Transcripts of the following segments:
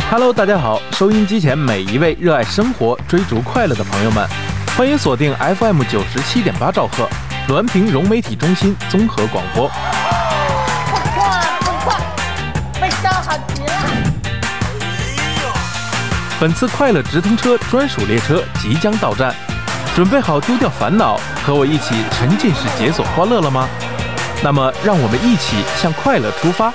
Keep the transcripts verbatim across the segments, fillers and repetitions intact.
Hello， 大家好，收音机前每一位热爱生活、追逐快乐的朋友们，欢迎锁定 F M 九十七点八兆赫，滦平融媒体中心综合广播。 快快快，被杀喊停了！ 本次快乐直通车专属列车即将到站，准备好丢掉烦恼，和我一起沉浸式解锁欢乐了吗？那么，让我们一起向快乐出发。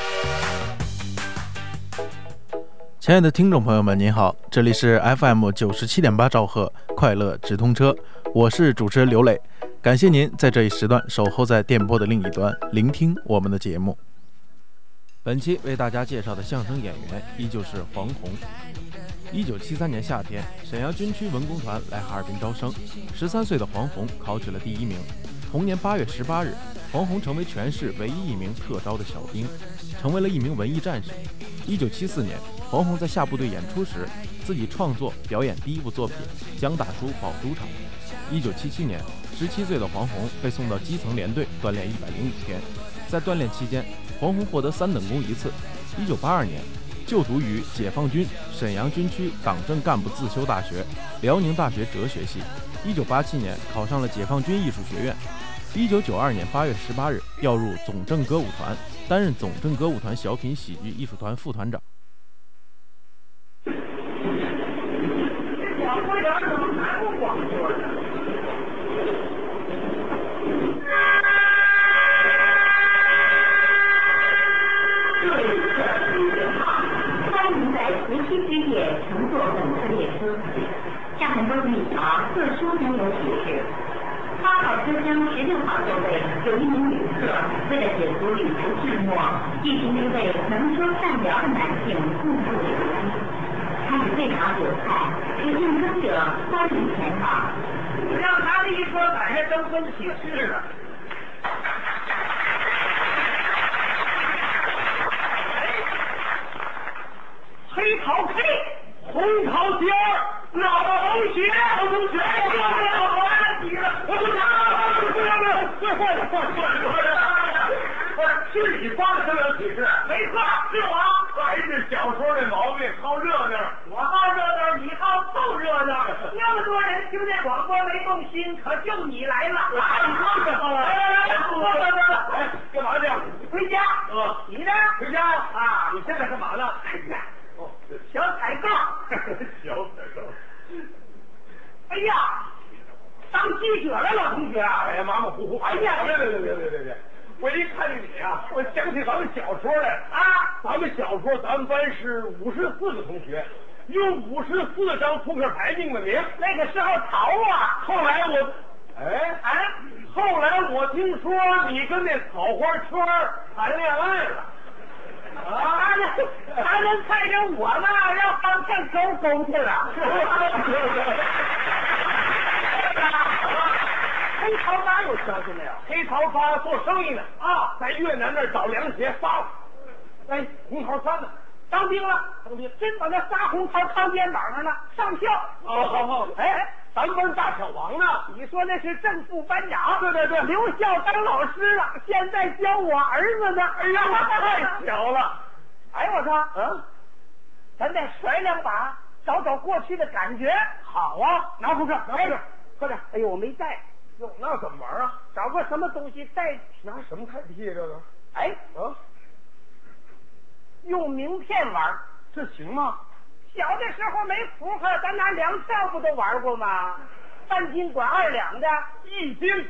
亲爱的听众朋友们，您好，这里是 F M 九十七点八兆赫快乐直通车，我是主持人刘磊，感谢您在这一时段守候在电波的另一端，聆听我们的节目。本期为大家介绍的相声演员依旧是黄宏。一九七三年夏天，沈阳军区文工团来哈尔滨招生，十三岁的黄宏考取了第一名。同年八月十八日，黄宏成为全市唯一一名特招的小兵，成为了一名文艺战士。一九七四年，黄宏在下部队演出时，自己创作表演第一部作品《江大叔保猪场》。一九七七年，十七岁的黄宏被送到基层连队锻炼一百零五天，在锻炼期间，黄宏获得三等功一次。一九八二年，就读于解放军沈阳军区党政干部自修大学、辽宁大学哲学系。一九八七年，考上了解放军艺术学院。一九九二年八月十八日，调入总政歌舞团，担任总政歌舞团小品喜剧艺术团副团长。 小会员怎么还不广播呢？各位客人好，欢迎在除夕之夜乘坐本次列车。下面都是一条特殊旅游启事。八号车厢十六号座位有一名旅客，为了解除旅途寂寞，一行一位能说善聊的男性共赴留机。他们非常有才，使应征者欢迎前往。让他们一说，赶上征婚启事了。黑桃 K， 红桃尖儿，老同学，老同学，我完了你了，我不想了，不要了，坏坏了，坏坏了，坏了，是你发的征友启事？没错，是我。还是小说的毛病，好热闹。我好热闹，你好凑热闹。那么多人听这广播没动心，可就你来了。哎，你看看，来来来，坐坐坐。哎，干嘛去？回家。嗯，你呢？回家啊？你现在干嘛呢？哎呀，哦，小采购。小采购。哎呀，当记者了，老同学。哎呀，马马虎虎。哎呀，别别别别别别别！我一看见你啊，我想起咱们小说来啊！咱们小说，咱们班是五十四个同学，用五十四张扑克牌命的名。那个时候淘啊，后来我，哎哎，后来我听说你跟那草花圈谈恋爱了。啊，他能他能猜着我呢，让方向沟沟去了。黑桃八有消息没有？黑桃八做生意呢啊，在越南那儿找凉鞋发了。哎，红桃三呢？当兵了，当兵，真把那仨红桃扛肩膀上呢，上校。哦，好好。哎，咱们班大小王呢？你说那是正副班长？对对对，留校当老师了，现在教我儿子呢。哎呀，太巧了。哎，我说，嗯，咱再甩两把，找找过去的感觉。好啊，拿扑克，拿扑克，快点。哎呦，我没带。哟，那怎么玩啊？找个什么东西代替？拿什么代替这个？哎，啊，用名片玩，这行吗？小的时候没扑克，咱拿粮票不都玩过吗？半斤管二两的，一斤